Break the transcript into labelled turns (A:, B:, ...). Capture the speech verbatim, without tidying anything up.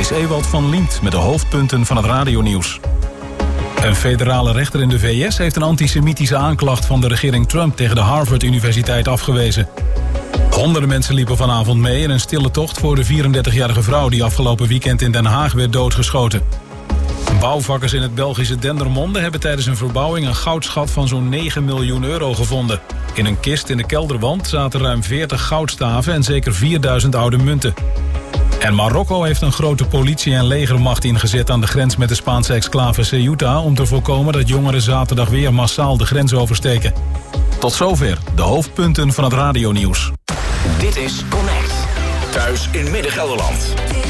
A: is Ewald van Liemt met de hoofdpunten van het radionieuws. Een federale rechter in de V S heeft een antisemitische aanklacht van de regering Trump tegen de Harvard-universiteit afgewezen. Honderden mensen liepen vanavond mee in een stille tocht voor de vierendertigjarige vrouw die afgelopen weekend in Den Haag werd doodgeschoten. Bouwvakkers in het Belgische Dendermonde hebben tijdens een verbouwing een goudschat van zo'n negen miljoen euro gevonden. In een kist in de kelderwand zaten ruim veertig goudstaven en zeker vierduizend oude munten. En Marokko heeft een grote politie- en legermacht ingezet aan de grens met de Spaanse exclave Ceuta om te voorkomen dat jongeren zaterdag weer massaal de grens oversteken. Tot zover de hoofdpunten van het radionieuws.
B: Dit is Connect. Thuis in Midden-Gelderland.